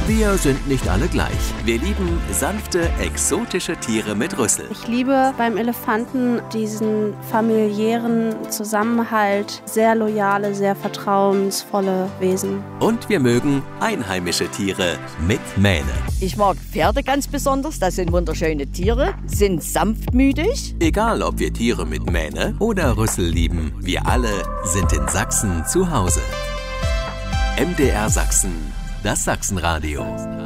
Wir sind nicht alle gleich. Wir lieben sanfte, exotische Tiere mit Rüssel. Ich liebe beim Elefanten diesen familiären Zusammenhalt, sehr loyale, sehr vertrauensvolle Wesen. Und wir mögen einheimische Tiere mit Mähne. Ich mag Pferde ganz besonders, das sind wunderschöne Tiere, sind sanftmütig. Egal, ob wir Tiere mit Mähne oder Rüssel lieben, wir alle sind in Sachsen zu Hause. MDR Sachsen, das Sachsenradio.